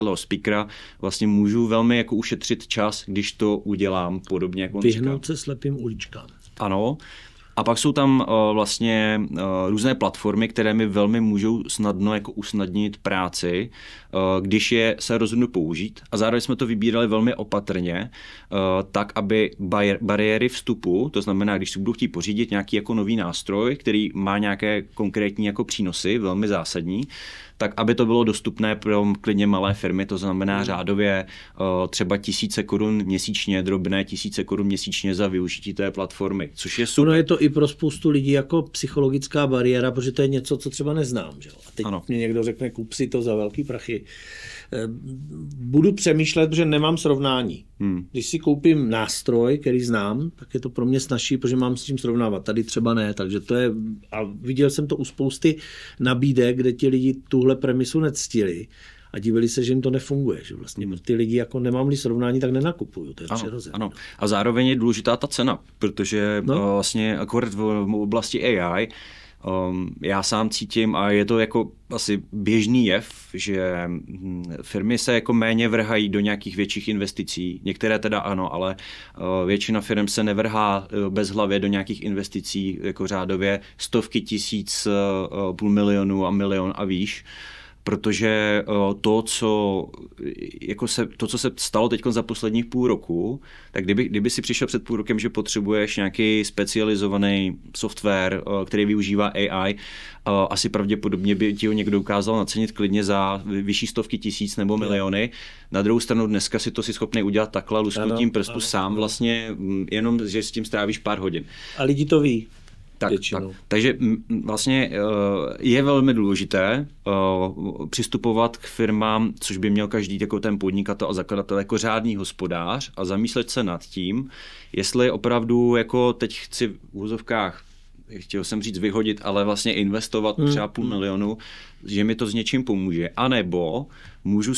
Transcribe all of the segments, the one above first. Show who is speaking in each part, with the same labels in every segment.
Speaker 1: speakera, vlastně můžu velmi jako ušetřit čas, když to udělám podobně jako on říká.
Speaker 2: Vyhnout se slepým uličkám.
Speaker 1: Ano. A pak jsou tam vlastně různé platformy, které mi velmi můžou snadno jako usnadnit práci, když je se rozhodnu použít. A zároveň jsme to vybírali velmi opatrně, tak, aby bariéry vstupu, to znamená, když si budu chtít pořídit nějaký jako nový nástroj, který má nějaké konkrétní jako přínosy, velmi zásadní, tak aby to bylo dostupné pro klidně malé firmy, to znamená řádově třeba 1000 korun měsíčně, drobné 1000 korun měsíčně za využití té platformy, což je super.
Speaker 2: Ono je to i pro spoustu lidí jako psychologická bariéra, protože to je něco, co třeba neznám. Že? A teď mě někdo řekne, kup si to za velký prachy. Budu přemýšlet, protože nemám srovnání. Když si koupím nástroj, který znám, tak je to pro mě snazší, protože mám s čím srovnávat. Tady třeba ne, takže to je, a viděl jsem to u spousty nabídek, kde ti lidi tuhle premisu nectili a divili se, že jim to nefunguje. Že vlastně ty lidi jako nemám-li srovnání, tak nenakupuju. To je přirozené.
Speaker 1: Ano. A zároveň je důležitá ta cena, protože vlastně akorát v oblasti AI já sám cítím, a je to jako asi běžný jev, že firmy se jako méně vrhají do nějakých větších investicí. Některé teda ano, ale většina firm se nevrhá bezhlavě do nějakých investicí, jako řádově stovky tisíc, půl milionu a milion a výš. Protože to, co se stalo teď za posledních půl roku, tak kdyby si přišel před půl rokem, že potřebuješ nějaký specializovaný software, který využívá AI, asi pravděpodobně by ti ho někdo ukázal nacenit klidně za vyšší stovky tisíc nebo miliony. Na druhou stranu dneska si to si schopný udělat takhle lusknutím prstu sám vlastně, jenom že s tím strávíš pár hodin.
Speaker 2: A lidi to ví.
Speaker 1: Tak. Takže vlastně je velmi důležité přistupovat k firmám, což by měl každý jako ten podnikatel a zakladatel jako řádný hospodář a zamyslet se nad tím, jestli opravdu jako teď chci v úvozovkách, chtěl jsem říct vyhodit, ale vlastně investovat třeba 500 000, že mi to s něčím pomůže, anebo můžu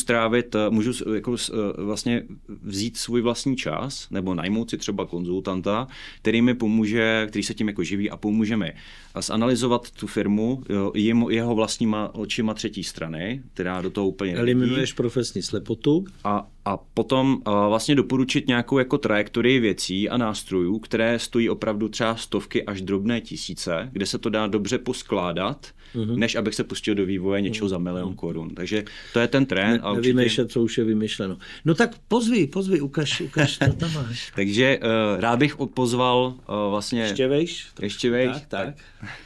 Speaker 1: jako vlastně vzít svůj vlastní čas, nebo najmout si třeba konzultanta, který mi pomůže, který se tím jako živí a pomůže mi zanalyzovat tu firmu jeho vlastníma očima třetí strany, která do toho úplně
Speaker 2: eliminuješ profesní slepotu.
Speaker 1: A potom vlastně doporučit nějakou jako trajektorii věcí a nástrojů, které stojí opravdu třeba stovky až drobné tisíce, kde se to dá dobře poskládat, než abych se pustil do vývoje něčeho za 1 000 000 korun. Takže to je ten trend.
Speaker 2: Nevymýšlet, co už je vymyšleno. No tak pozvi, ukaž, co tam máš.
Speaker 1: Takže rád bych pozval vlastně...
Speaker 2: Ještě vejš. Tak.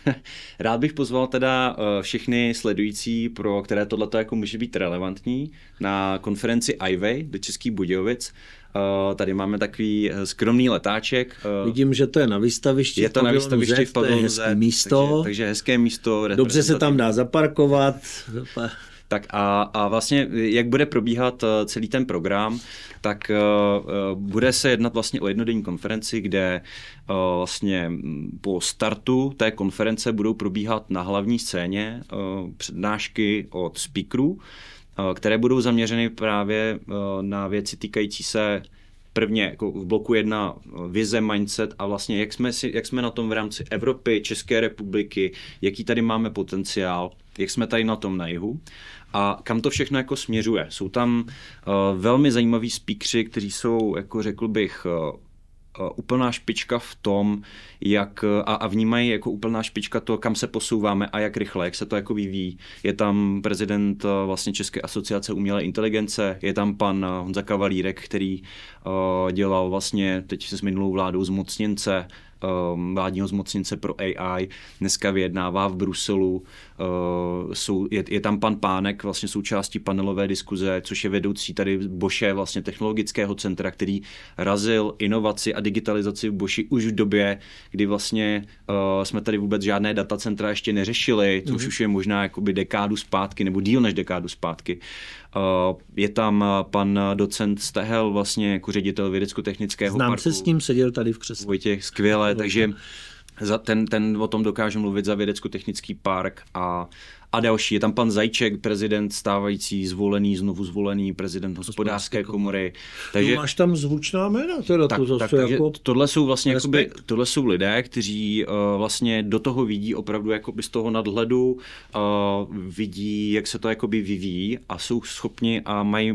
Speaker 1: Rád bych pozval teda všechny sledující, pro které tohleto jako může být relevantní, na konferenci IWay do Českých Budějovic. Tady máme takový skromný letáček.
Speaker 2: Vidím, že to je na výstavišti.
Speaker 1: Je to na výstavišti v pavilonu Z.
Speaker 2: Místo.
Speaker 1: Takže hezké místo.
Speaker 2: Dobře se tam dá zaparkovat.
Speaker 1: Tak a vlastně, jak bude probíhat celý ten program, tak bude se jednat vlastně o jednodenní konferenci, kde vlastně po startu té konference budou probíhat na hlavní scéně přednášky od speakerů, které budou zaměřeny právě na věci týkající se prvně jako v bloku 1 vize, mindset a vlastně jak jsme na tom v rámci Evropy, České republiky, jaký tady máme potenciál, jak jsme tady na tom na jihu a kam to všechno jako směřuje. Jsou tam velmi zajímaví speakeři, kteří jsou, jako řekl bych, úplná špička v tom, jak a vnímají jako úplná špička to, kam se posouváme a jak rychle, jak se to jako vyvíjí. Je tam prezident vlastně České asociace umělé inteligence, je tam pan Honza Kavalírek, který dělal vlastně teď se s minulou vládou zmocněnce, vládního zmocněnce pro AI, dneska vyjednává v Bruselu, je tam pan Pánek, vlastně součástí panelové diskuze, což je vedoucí tady Bosche, vlastně technologického centra, který razil inovaci a digitalizaci v Boši už v době, kdy vlastně jsme tady vůbec žádné datacentra ještě neřešili, což už je možná jakoby dekádu zpátky, nebo díl než dekádu zpátky. Je tam pan docent Stehel, vlastně jako ředitel vědecko-technického parku.
Speaker 2: Znám se s ním, seděl tady v křesle.
Speaker 1: Vojtěch, skvěle, takže ten o tom dokáže mluvit za vědecko-technický park a další. Je tam pan Zajíček, prezident stávající, znovu zvolený prezident hospodářské komory. Takže
Speaker 2: máš tam zvučná jména, teda to zase jako
Speaker 1: tohle jsou vlastně jakoby, tohle jsou lidé, kteří vlastně do toho vidí opravdu jakoby z toho nadhledu, vidí, jak se to jakoby vyvíjí a jsou schopni a mají